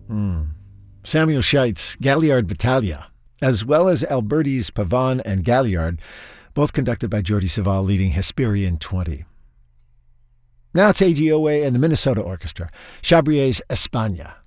Samuel Scheitz, Galliard Battaglia, as well as Alberti's Pavane and Galliard, both conducted by Jordi Savall, leading Hesperian 20. Now it's AGOA and the Minnesota Orchestra, Chabrier's España.